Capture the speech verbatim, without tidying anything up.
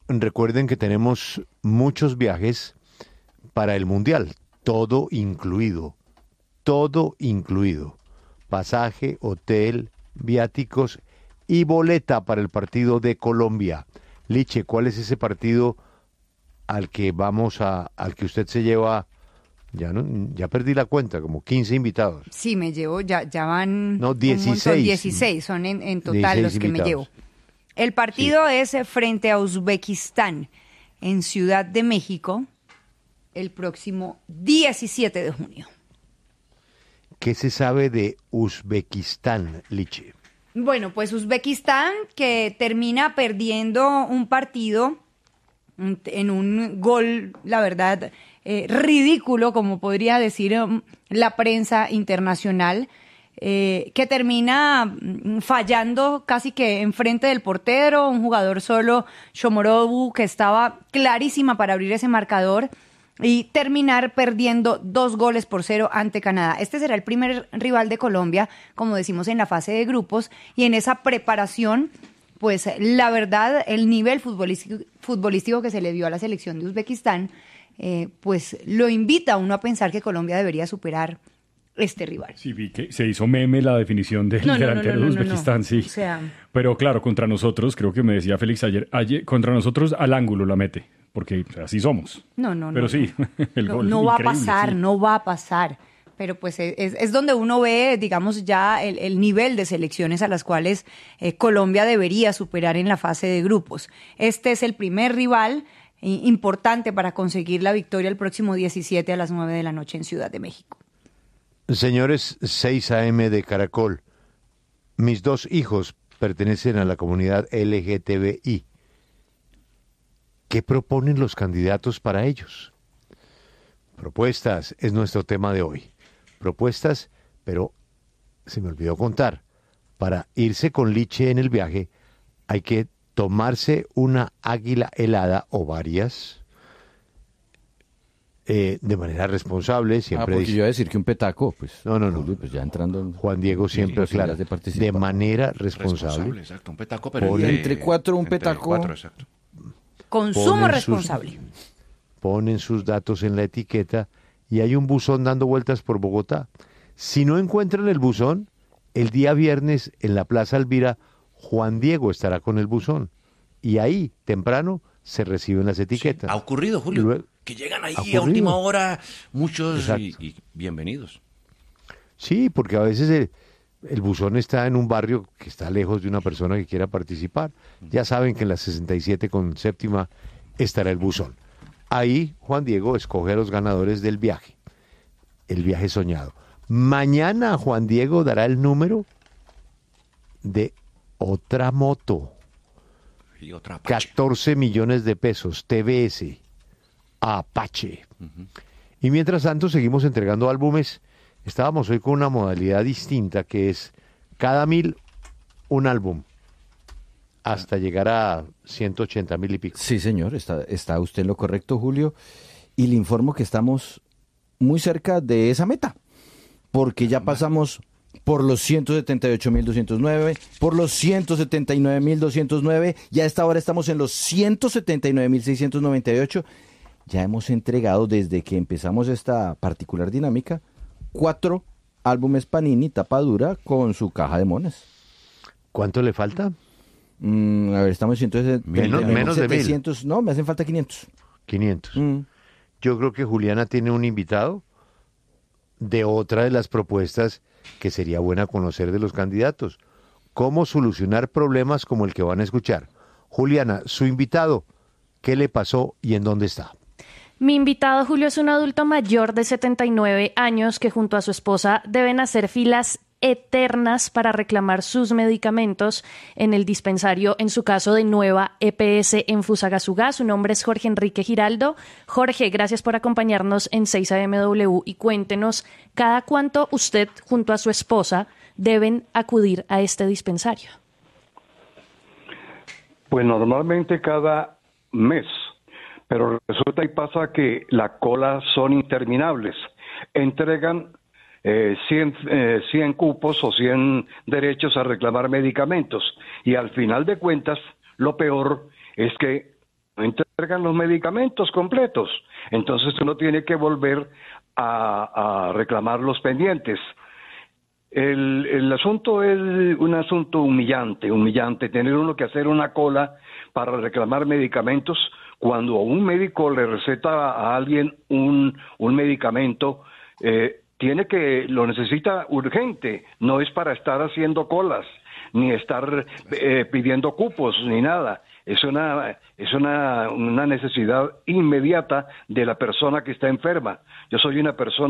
recuerden que tenemos muchos viajes para el Mundial, todo incluido, todo incluido. Pasaje, hotel, viáticos y boleta para el partido de Colombia. Liche, ¿cuál es ese partido al que vamos a, al que usted se lleva? Ya no, ya perdí la cuenta, como quince invitados. Sí, me llevo, ya, ya van No, un dieciséis. montón, dieciséis son en, en total los que invitados. me llevo. El partido sí. es frente a Uzbekistán en Ciudad de México el próximo diecisiete de junio. ¿Qué se sabe de Uzbekistán, Liche? Bueno, pues Uzbekistán que termina perdiendo un partido en un gol, la verdad, eh, ridículo, como podría decir um, la prensa internacional, eh, que termina fallando casi que enfrente del portero, un jugador solo, Shomorovu, que estaba clarísima para abrir ese marcador, y terminar perdiendo dos goles por cero ante Canadá. Este será el primer rival de Colombia, como decimos, en la fase de grupos, y en esa preparación, pues la verdad, el nivel futbolístico, futbolístico que se le dio a la selección de Uzbekistán, eh, pues lo invita a uno a pensar que Colombia debería superar este rival. Sí, vi que se hizo meme la definición del no, no, delantero no, no, de Uzbekistán, no, no. sí. O sea... Pero claro, contra nosotros, creo que me decía Félix ayer, ayer contra nosotros al ángulo la mete, porque o sea, así somos. No, no, no. Pero sí, no. el no, gol no va a increíble, pasar, sí. no va a pasar. Pero pues es, es donde uno ve, digamos, ya el, el nivel de selecciones a las cuales eh, Colombia debería superar en la fase de grupos. Este es el primer rival eh, importante para conseguir la victoria el próximo diecisiete a las nueve de la noche en Ciudad de México. Señores, seis a eme de Caracol. Mis dos hijos pertenecen a la comunidad L G T B I. ¿Qué proponen los candidatos para ellos? Propuestas es nuestro tema de hoy. Propuestas, pero se me olvidó contar. Para irse con Liche en el viaje hay que tomarse una águila helada o varias eh, de manera responsable. Siempre ah, porque dice, yo iba a decir que un petaco, pues. No, no, no. Julio, pues ya entrando en, Juan Diego siempre aclara, de, de manera responsable. responsable. Exacto, un petaco, pero Ponen, de, entre cuatro un entre petaco. Cuatro, exacto. Consumo ponen responsable. Sus, ponen sus datos en la etiqueta y hay un buzón dando vueltas por Bogotá. Si no encuentran el buzón, el día viernes en la Plaza Alvira, Juan Diego estará con el buzón. Y ahí, temprano, se reciben las etiquetas. Sí, ha ocurrido, Julio, Luego, que llegan ahí a última hora muchos y, y bienvenidos. Sí, porque a veces el, el buzón está en un barrio que está lejos de una persona que quiera participar. Ya saben que en la sesenta y siete con séptima estará el buzón. Ahí Juan Diego escoge a los ganadores del viaje, el viaje soñado. Mañana Juan Diego dará el número de otra moto. Y otra Apache. catorce millones de pesos, T V S, Apache. Uh-huh. Y mientras tanto seguimos entregando álbumes. Estábamos hoy con una modalidad distinta que es cada mil un álbum. Hasta llegar a ciento ochenta mil y pico. Sí, señor, está, está usted en lo correcto, Julio. Y le informo que estamos muy cerca de esa meta, porque ya pasamos por los ciento setenta y ocho mil doscientos nueve, por los ciento setenta y nueve mil doscientos nueve, y a esta hora estamos en los ciento setenta y nueve mil seiscientos noventa y ocho. Ya hemos entregado, desde que empezamos esta particular dinámica, cuatro álbumes Panini tapa dura con su caja de monas. ¿Cuánto le falta? Mm, a ver, estamos en ciento setenta, menos, menos setecientos, de mil. No, me hacen falta quinientos. quinientos. Mm. Yo creo que Juliana tiene un invitado de otra de las propuestas que sería buena conocer de los candidatos. ¿Cómo solucionar problemas como el que van a escuchar? Juliana, su invitado, ¿qué le pasó y en dónde está? Mi invitado, Julio, es un adulto mayor de setenta y nueve años que junto a su esposa deben hacer filas eternas para reclamar sus medicamentos en el dispensario, en su caso de Nueva E P S en Fusagasugá. Su nombre es Jorge Enrique Giraldo. Jorge, gracias por acompañarnos en seis A M W y cuéntenos, ¿cada cuánto usted junto a su esposa deben acudir a este dispensario? Pues normalmente cada mes, pero resulta y pasa que las colas son interminables. Entregan eh, cien, eh, cien cupos o cien derechos a reclamar medicamentos y al final de cuentas lo peor es que entregan los medicamentos completos. Entonces uno tiene que volver a, a reclamar los pendientes. El, el asunto es un asunto humillante, humillante, tener uno que hacer una cola para reclamar medicamentos cuando un médico le receta a alguien un, un medicamento, eh, tiene que, lo necesita urgente, no es para estar haciendo colas, ni estar eh, pidiendo cupos, ni nada. Es una, es una, una necesidad inmediata de la persona que está enferma. Yo soy una persona